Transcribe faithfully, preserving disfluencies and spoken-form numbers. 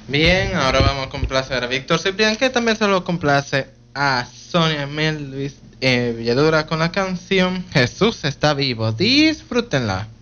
Bien, ahora vamos a complacer a Víctor Ciprián, que también se lo complace a Sonia Melvis eh, Villadura con la canción Jesús está vivo. Disfrútenla.